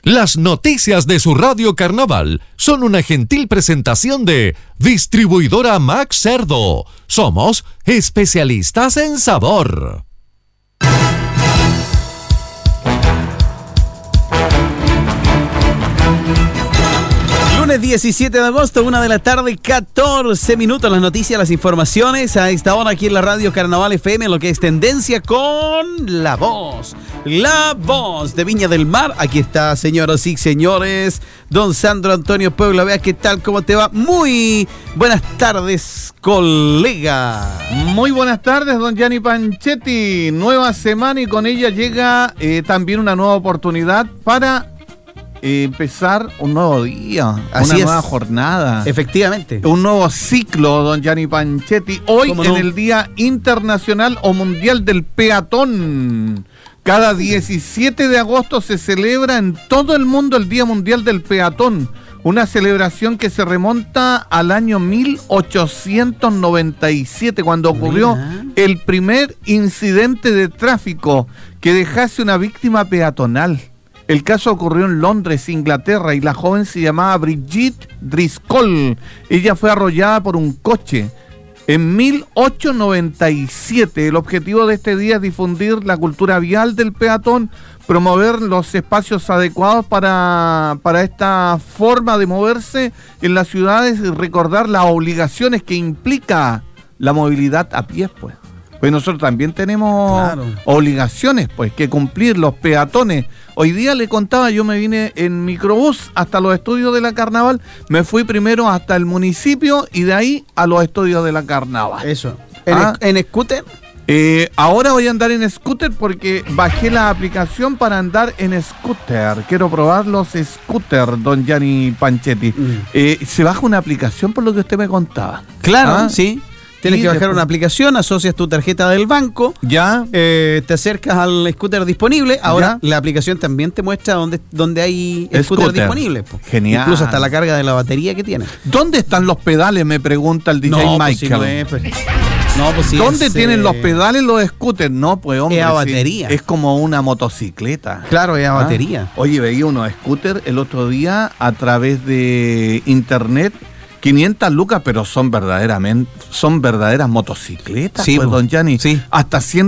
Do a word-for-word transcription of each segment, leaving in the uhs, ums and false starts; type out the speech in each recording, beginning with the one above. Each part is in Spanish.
Las noticias de su Radio Carnaval son una gentil presentación de Distribuidora Max Cerdo. Somos especialistas en sabor. Lunes diecisiete de agosto, una de la tarde, catorce minutos. Las noticias, las informaciones a esta hora aquí en la Radio Carnaval F M, en lo que es tendencia con La Voz. La Voz de Viña del Mar. Aquí está, señoras y señores, don Sandro Antonio Puebla. Vea qué tal, cómo te va. Muy buenas tardes, colega. Muy buenas tardes, don Gianni Panchetti. Nueva semana y con ella llega eh, también una nueva oportunidad para empezar un nuevo día, Así una es. nueva jornada. Efectivamente. Un nuevo ciclo, don Gianni Panchetti. Hoy ¿Cómo en no? el Día Internacional o Mundial del Peatón. Cada diecisiete de agosto se celebra en todo el mundo el Día Mundial del Peatón. Una celebración que se remonta al año mil ochocientos noventa y siete, cuando ocurrió Mira. el primer incidente de tráfico que dejase una víctima peatonal. El caso ocurrió en Londres, Inglaterra, y la joven se llamaba Brigitte Driscoll. Ella fue arrollada por un coche. En mil ochocientos noventa y siete, el objetivo de este día es difundir la cultura vial del peatón, promover los espacios adecuados para, para esta forma de moverse en las ciudades y recordar las obligaciones que implica la movilidad a pie, pues. Pues nosotros también tenemos Claro. obligaciones, pues, que cumplir, los peatones. Hoy día le contaba, yo me vine en microbús hasta los estudios de la Carnaval, me fui primero hasta el municipio y de ahí a los estudios de la Carnaval. Eso. ¿En, Ah. en scooter? Eh, ahora voy a andar en scooter porque bajé la aplicación para andar en scooter. Quiero probar los scooters, don Gianni Panchetti. Mm. Eh, se baja una aplicación por lo que usted me contaba. Claro, Ah. sí. Tienes Y que bajar después- una aplicación, asocias tu tarjeta del banco, Ya. eh, te acercas al scooter disponible. Ahora Ya. la aplicación también te muestra dónde, dónde hay scooter, Scooter. disponibles. po. Genial. Incluso hasta la carga de la batería que tiene. ¿Dónde están los pedales? Me pregunta el D J pues Michael. si no es, pues, no, pues sí ¿Dónde es, tienen eh, los pedales los scooters? No, pues hombre. Es a sí, batería. es como una motocicleta. Claro, es a Ah. batería. Oye, veía unos scooters el otro día a través de internet. quinientas lucas, pero son verdaderamente, son verdaderas motocicletas, Sí, pues, po. don Gianni. Sí. Hasta cien,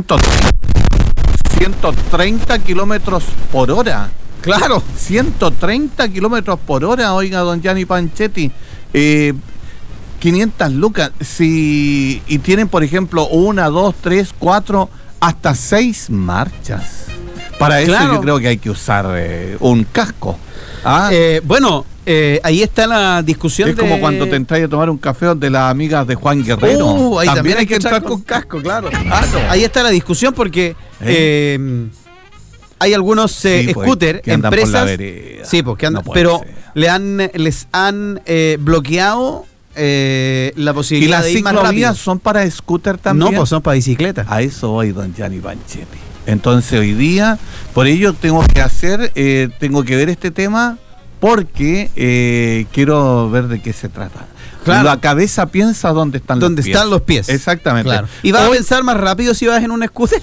ciento treinta kilómetros por hora. Claro. ciento treinta kilómetros por hora, oiga, don Gianni Panchetti. Eh, quinientas lucas. Si, y tienen, por ejemplo, una, dos, tres, cuatro, hasta seis marchas. Para eso Claro. yo creo que hay que usar eh, un casco. Ah, Eh, bueno, eh, ahí está la discusión es de... como cuando te entras a tomar un café de las amigas de Juan Guerrero. Uh, ahí también, hay que entrar con casco, claro. Claro. Ahí está la discusión porque eh, hay algunos eh, Sí, pues, scooter, que andan por la empresas, vereda. sí, pues, que andan, No puede pero ser. le han, les han eh, bloqueado eh, la ¿Y posibilidad las de ir más rápido. ciclovías son para scooter también? No, pues son para bicicletas. A eso voy, don Gianni Panchetti. Entonces hoy día, por ello tengo que hacer, eh, tengo que ver este tema porque eh, quiero ver de qué se trata. Claro. La cabeza piensa dónde están ¿Dónde los pies. están los pies? Exactamente. Claro. ¿Y vas a Hoy- pensar más rápido si vas en un scooter?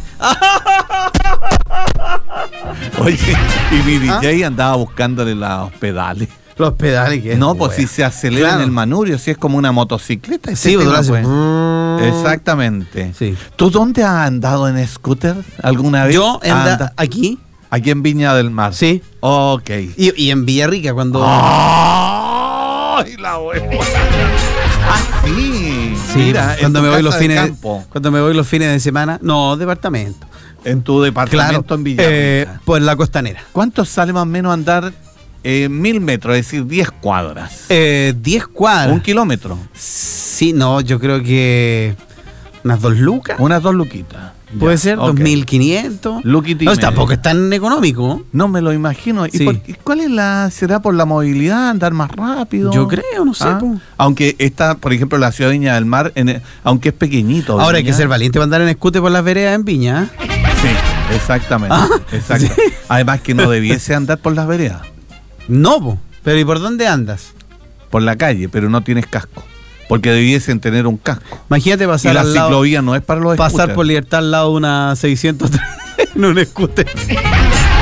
Oye, y mi ¿Ah? D J andaba buscándole los pedales. Los pedales que No, pues si se acelera Claro. en el manubrio, si es como una motocicleta. ese Sí, pues, tema, lo hace. pues. Exactamente. Sí. ¿Tú dónde has andado en scooter alguna vez? Yo anda Anda- aquí, Aquí en Viña del Mar. sí, Ok. y, y en Villarrica cuando... ¡Ay, la hueva! Ah, sí. Sí, Mira, cuando en me tu voy los casa de fines campo, cuando me voy los fines de semana, no, departamento. en tu departamento Claro, en Villarrica. eh, por la costanera. ¿Cuánto sale más o menos andar eh, mil metros, es decir, diez cuadras? Eh, diez cuadras. Un kilómetro. Sí, no, yo creo que unas dos lucas. Unas dos luquitas. Puede Ya, ser, ok. dos mil quinientos. Luquita y No, media. tampoco es tan económico. No me lo imagino. ¿Y, Sí. por- y cuál es la? ¿Será por la movilidad, andar más rápido? Yo creo, no sé. Ah, po. Aunque está, por ejemplo, la ciudad de Viña del Mar, en el- aunque es pequeñito. Ahora hay que Viña. ser valiente para andar en scooter por las veredas en Viña. ¿eh? Sí, exactamente. Ah, exacto. sí. Además que no debiese andar por las veredas, No, po. Pero ¿y por dónde andas? por la calle, pero no tienes casco. Porque debiesen tener un casco. Imagínate Y pasar la al lado, ciclovía no es para los pasar scooters. por Libertad al lado de una seiscientos tres en un scooter.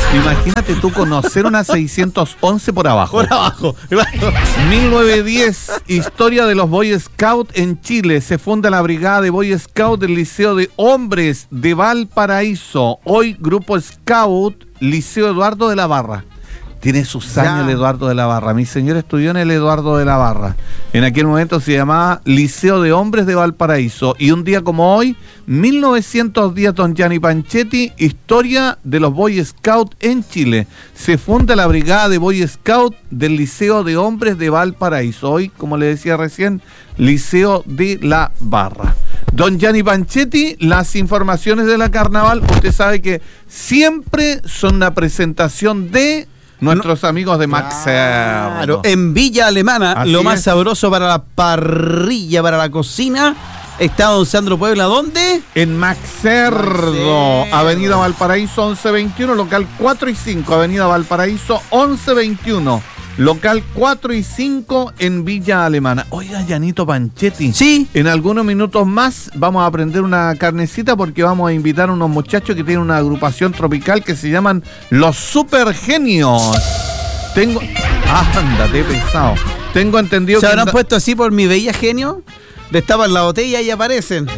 Imagínate tú conocer una seiscientos once por abajo. Por abajo. mil novecientos diez, historia de los Boy Scouts en Chile. Se funda la brigada de Boy Scouts del Liceo de Hombres de Valparaíso. Hoy Grupo Scout Liceo Eduardo de la Barra. Tiene sus años el Eduardo de la Barra. Mi señor estudió en el Eduardo de la Barra. En aquel momento se llamaba Liceo de Hombres de Valparaíso. Y un día como hoy, mil novecientos diez, don Gianni Panchetti, historia de los Boy Scouts en Chile. Se funda la brigada de Boy Scouts del Liceo de Hombres de Valparaíso. Hoy, como le decía recién, Liceo de la Barra. Don Gianni Panchetti, las informaciones de la carnaval, usted sabe que siempre son una presentación de nuestros no, amigos de Max Cerdo. Claro, en Villa Alemana, así lo más es. Sabroso para la parrilla, para la cocina. Está don Sandro Puebla, ¿dónde? En Max Cerdo, Avenida Valparaíso once veintiuno, local cuatro y cinco, Avenida Valparaíso once veintiuno. Local cuatro y cinco en Villa Alemana. Oiga, Gianito Panchetti. Sí. En algunos minutos más vamos a prender una carnecita porque vamos a invitar a unos muchachos que tienen una agrupación tropical que se llaman Los Supergenios. Tengo... Ándate, pesado. Tengo entendido ¿Se que... habrán anda... puesto así por mi bella genio? Destapan la botella y aparecen.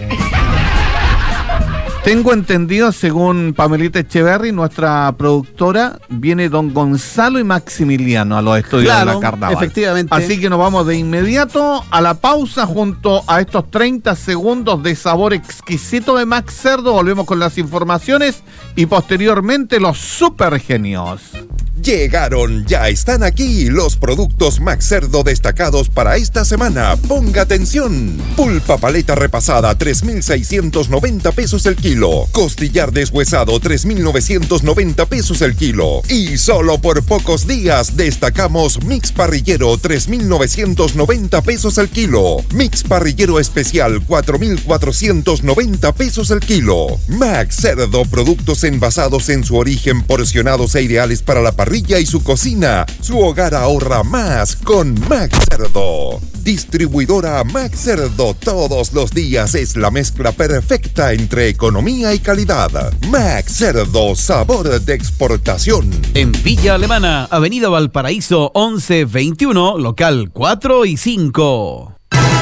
Tengo entendido, según Pamelita Echeverry, nuestra productora, viene don Gonzalo y Maximiliano a los estudios claro, de la carnaval. Efectivamente. Así que nos vamos de inmediato a la pausa junto a estos treinta segundos de sabor exquisito de Max Cerdo. Volvemos con las informaciones y posteriormente los supergenios. Llegaron, ya están aquí los productos Max Cerdo destacados para esta semana. Ponga atención. Pulpa paleta repasada, tres mil seiscientos noventa pesos el kilo. Costillar deshuesado, tres mil novecientos noventa pesos el kilo. Y solo por pocos días destacamos Mix Parrillero, tres mil novecientos noventa pesos el kilo. Mix Parrillero Especial, cuatro mil cuatrocientos noventa pesos el kilo. Max Cerdo, productos envasados en su origen, porcionados e ideales para la parrilla y su cocina. Su hogar ahorra más con Max Cerdo. Distribuidora Max Cerdo, todos los días es la mezcla perfecta entre economía y calidad. Max Cerdo, sabor de exportación. En Villa Alemana, Avenida Valparaíso once veintiuno, local cuatro y cinco.